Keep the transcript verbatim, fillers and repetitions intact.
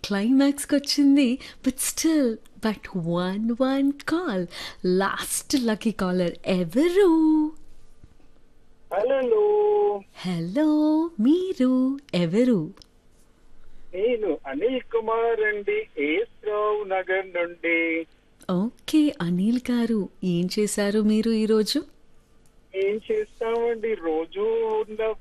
క్లైమాక్స్‌కొచ్చింది. But still but one one call. Last lucky caller ఎవరు? Hello. Hello! మీరు ఎవరు? నేను అనిల్ కుమార్ అండి, ఏస్రావు నగర్ నుండి. ఓకే. అనిల్ గారు ఏం చేశారు మీరు ఈరోజు? ఏం చేస్తామండి, రోజు ఉన్న